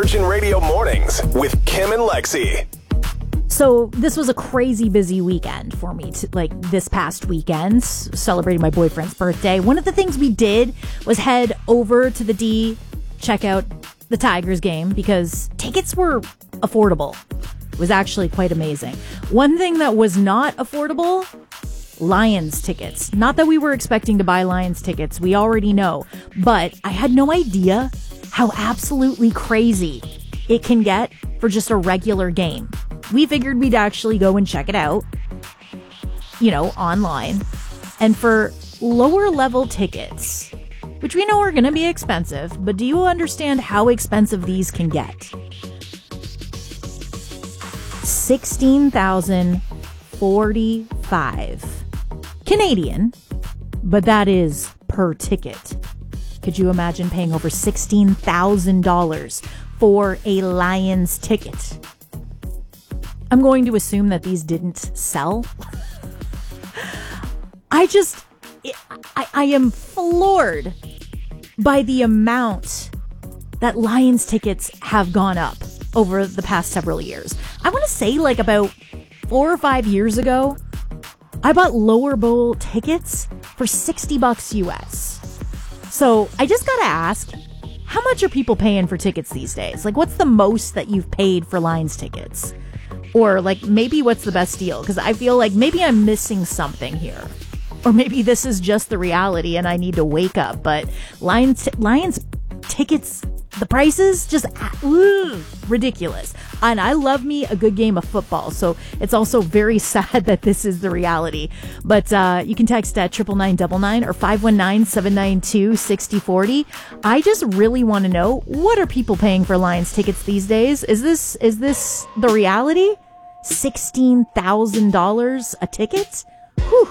Virgin Radio Mornings with Kim and Lexi. So this was a crazy busy weekend for me, this past weekend, celebrating my boyfriend's birthday. One of the things we did was head over to the D, check out the Tigers game because tickets were affordable. It was actually quite amazing. One thing that was not affordable, Lions tickets. Not that we were expecting to buy Lions tickets, we already know, but I had no idea how absolutely crazy it can get for just a regular game. We figured we'd actually go and check it out, online. And for lower level tickets, which we know are going to be expensive, but do you understand how expensive these can get? $16,045 Canadian, but that is per ticket. Could you imagine paying over $16,000 for a Lions ticket? I'm going to assume that these didn't sell. I am floored by the amount that Lions tickets have gone up over the past several years. I want to say about 4 or 5 years ago, I bought lower bowl tickets for $60 US. So I just got to ask, how much are people paying for tickets these days? What's the most that you've paid for Lions tickets? Or maybe what's the best deal? Because I feel like maybe I'm missing something here. Or maybe this is just the reality and I need to wake up. But Lions tickets, the prices, just ridiculous. And I love me a good game of football. So it's also very sad that this is the reality. But you can text at 99999 or 519-792-6040. I just really want to know, what are people paying for Lions tickets these days? Is this the reality? $16,000 a ticket? Whew.